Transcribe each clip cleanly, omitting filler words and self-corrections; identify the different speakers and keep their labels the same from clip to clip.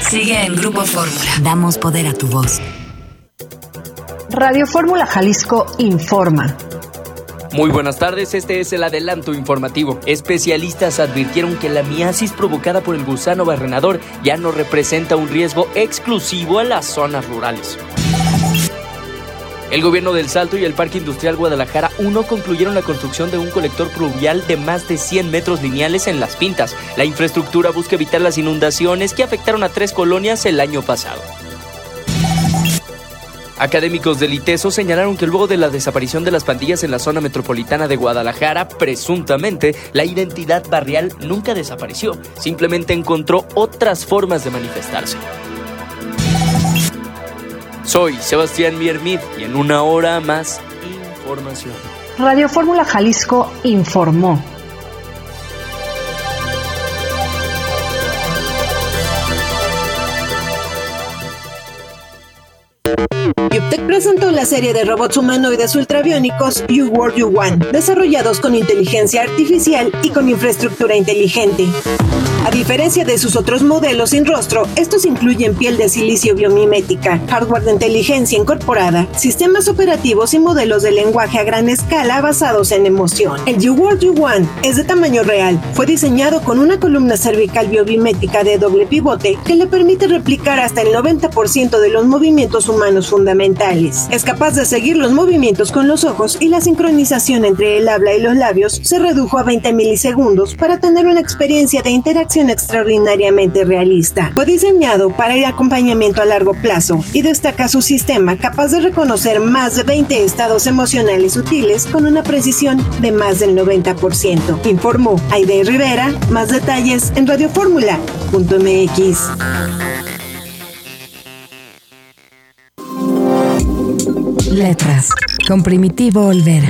Speaker 1: Sigue en Grupo Fórmula. Damos poder a tu voz.
Speaker 2: Radio Fórmula Jalisco informa.
Speaker 3: Muy buenas tardes, este es el adelanto informativo. Especialistas advirtieron que la miasis provocada por el gusano barrenador ya no representa un riesgo exclusivo a las zonas rurales. El gobierno del Salto y el Parque Industrial Guadalajara 1 concluyeron la construcción de un colector pluvial de más de 100 metros lineales en Las Pintas. La infraestructura busca evitar las inundaciones que afectaron a 3 colonias el año pasado. Académicos del ITESO señalaron que luego de la desaparición de las pandillas en la zona metropolitana de Guadalajara, presuntamente, la identidad barrial nunca desapareció, simplemente encontró otras formas de manifestarse. Soy Sebastián Miermid y en una hora más información.
Speaker 2: Radio Fórmula Jalisco informó.
Speaker 4: Yuptec presentó la serie de robots humanoides ultrabiónicos You World You Want, desarrollados con inteligencia artificial y con infraestructura inteligente. A diferencia de sus otros modelos sin rostro, estos incluyen piel de silicio biomimética, hardware de inteligencia incorporada, sistemas operativos y modelos de lenguaje a gran escala basados en emoción. El You World You Want es de tamaño real. Fue diseñado con una columna cervical biomimética de doble pivote que le permite replicar hasta el 90% de los movimientos humanos fundamentales. Es capaz de seguir los movimientos con los ojos y la sincronización entre el habla y los labios se redujo a 20 milisegundos para tener una experiencia de interacción extraordinariamente realista. Fue diseñado para el acompañamiento a largo plazo y destaca su sistema capaz de reconocer más de 20 estados emocionales sutiles con una precisión de más del 90%. Informó Aide Rivera. Más detalles en radioformula.mx.
Speaker 1: Letras, con Primitivo Olvera.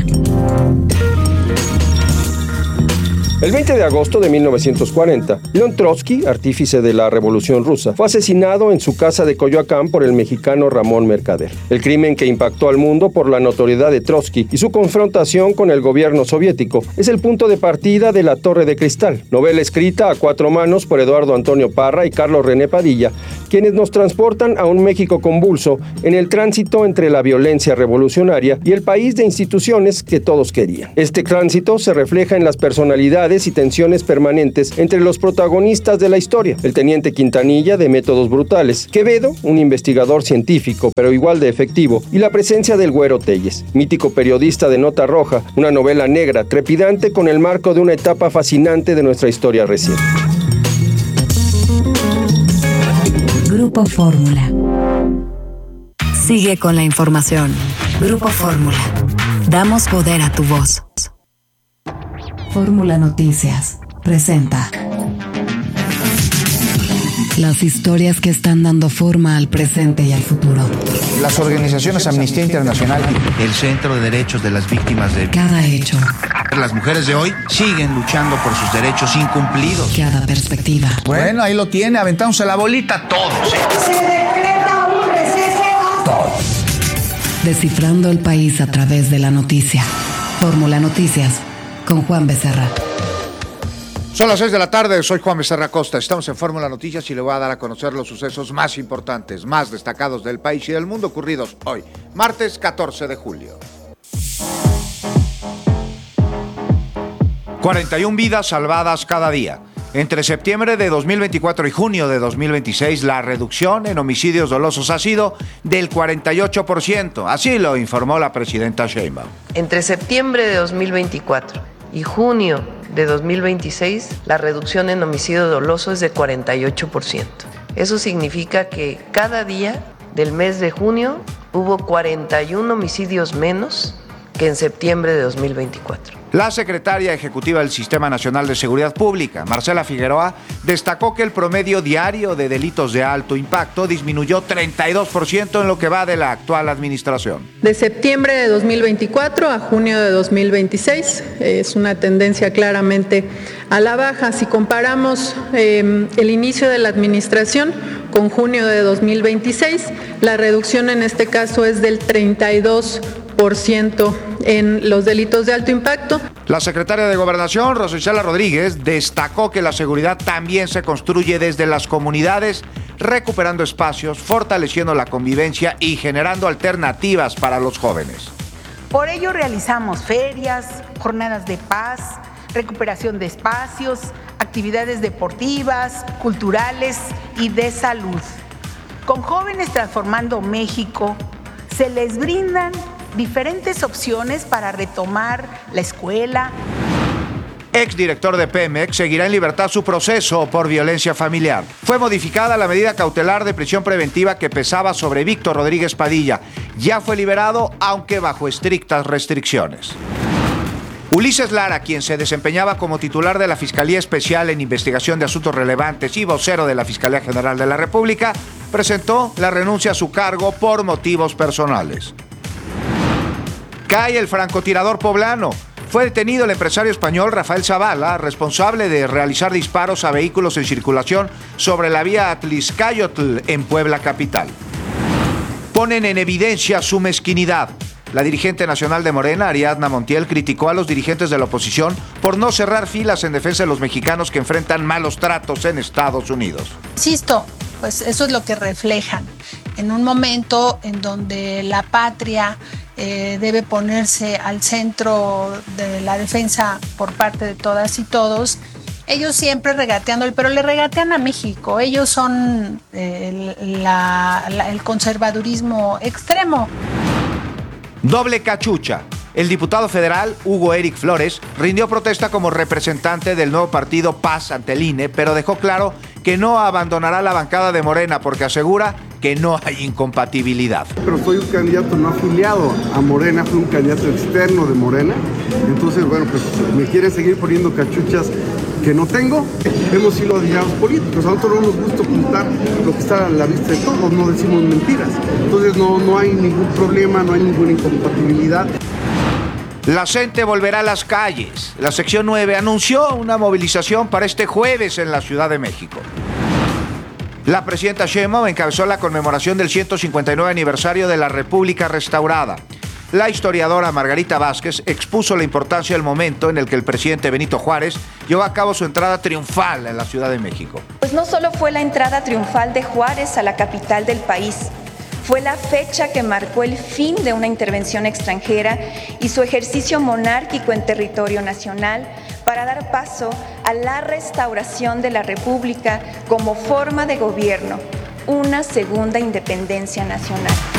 Speaker 5: El 20 de agosto de 1940, León Trotsky, artífice de la Revolución Rusa, fue asesinado en su casa de Coyoacán por el mexicano Ramón Mercader. El crimen que impactó al mundo por la notoriedad de Trotsky y su confrontación con el gobierno soviético es el punto de partida de La Torre de Cristal, novela escrita a 4 manos por Eduardo Antonio Parra y Carlos René Padilla, quienes nos transportan a un México convulso en el tránsito entre la violencia revolucionaria y el país de instituciones que todos querían. Este tránsito se refleja en las personalidades y tensiones permanentes entre los protagonistas de la historia: el teniente Quintanilla, de métodos brutales; Quevedo, un investigador científico pero igual de efectivo; y la presencia del Güero Telles, mítico periodista de Nota Roja, una novela negra trepidante con el marco de una etapa fascinante de nuestra historia reciente.
Speaker 1: Grupo Fórmula. Sigue con la información. Grupo Fórmula. Damos poder a tu voz. Fórmula Noticias presenta las historias que están dando forma al presente y al futuro.
Speaker 6: Las organizaciones Amnistía Internacional, el Centro de Derechos de las Víctimas de
Speaker 1: Cada hecho.
Speaker 6: Las mujeres de hoy siguen luchando por sus derechos incumplidos.
Speaker 1: Cada perspectiva.
Speaker 6: Bueno, ahí lo tiene, aventándose la bolita todos.
Speaker 7: Se decreta un receso.
Speaker 6: Todos.
Speaker 1: Descifrando el país a través de la noticia. Fórmula Noticias con Juan Becerra.
Speaker 6: Son las 6 de la tarde, soy Juan Becerra Costa. Estamos en Fórmula Noticias y le voy a dar a conocer los sucesos más importantes, más destacados del país y del mundo ocurridos hoy, martes 14 de julio. 41 vidas salvadas cada día. Entre septiembre de 2024 y junio de 2026, la reducción en homicidios dolosos ha sido del 48%. Así lo informó la presidenta Sheinbaum.
Speaker 8: Entre septiembre de 2024 y junio de 2026, la reducción en homicidio doloso es de 48%. Eso significa que cada día del mes de junio hubo 41 homicidios menos que en septiembre de 2024.
Speaker 6: La secretaria ejecutiva del Sistema Nacional de Seguridad Pública, Marcela Figueroa, destacó que el promedio diario de delitos de alto impacto disminuyó 32% en lo que va de la actual administración.
Speaker 9: De septiembre de 2024 a junio de 2026 es una tendencia claramente a la baja. Si comparamos el inicio de la administración con junio de 2026, la reducción en este caso es del 32% en los delitos de alto impacto.
Speaker 6: La secretaria de Gobernación, Rosa Isela Rodríguez, destacó que la seguridad también se construye desde las comunidades recuperando espacios, fortaleciendo la convivencia y generando alternativas para los jóvenes.
Speaker 10: Por ello realizamos ferias, jornadas de paz, recuperación de espacios, actividades deportivas, culturales y de salud. Con Jóvenes Transformando México se les brindan diferentes opciones para retomar la escuela.
Speaker 6: Exdirector de Pemex seguirá en libertad su proceso por violencia familiar. Fue modificada la medida cautelar de prisión preventiva que pesaba sobre Víctor Rodríguez Padilla. Ya fue liberado, aunque bajo estrictas restricciones. Ulises Lara, quien se desempeñaba como titular de la Fiscalía Especial en Investigación de Asuntos Relevantes y vocero de la Fiscalía General de la República, presentó la renuncia a su cargo por motivos personales. Cae el francotirador poblano. Fue detenido el empresario español Rafael Zavala, responsable de realizar disparos a vehículos en circulación sobre la vía Atlixcáyotl en Puebla capital. Ponen en evidencia su mezquinidad. La dirigente nacional de Morena, Ariadna Montiel, criticó a los dirigentes de la oposición por no cerrar filas en defensa de los mexicanos que enfrentan malos tratos en Estados Unidos.
Speaker 11: Insisto, pues eso es lo que reflejan. En un momento en donde la patria debe ponerse al centro de la defensa por parte de todas y todos, ellos siempre regateando, pero le regatean a México. Ellos son el conservadurismo extremo.
Speaker 6: Doble cachucha. El diputado federal Hugo Eric Flores rindió protesta como representante del nuevo partido Paz ante el INE, pero dejó claro que no abandonará la bancada de Morena porque asegura que no hay incompatibilidad.
Speaker 12: Pero soy un candidato no afiliado a Morena, fui un candidato externo de Morena, entonces bueno, pues me quieren seguir poniendo cachuchas que no tengo. Hemos sido aliados políticos, a nosotros no nos gusta ocultar lo que está a la vista de todos, no decimos mentiras, entonces no hay ningún problema, no hay ninguna incompatibilidad.
Speaker 6: La gente volverá a las calles. La sección 9 anunció una movilización para este jueves en la Ciudad de México. La presidenta Sheinbaum encabezó la conmemoración del 159 aniversario de la República Restaurada. La historiadora Margarita Vázquez expuso la importancia del momento en el que el presidente Benito Juárez llevó a cabo su entrada triunfal en la Ciudad de México.
Speaker 13: Pues no solo fue la entrada triunfal de Juárez a la capital del país, fue la fecha que marcó el fin de una intervención extranjera y su ejercicio monárquico en territorio nacional para dar paso a la restauración de la República como forma de gobierno, una segunda independencia nacional.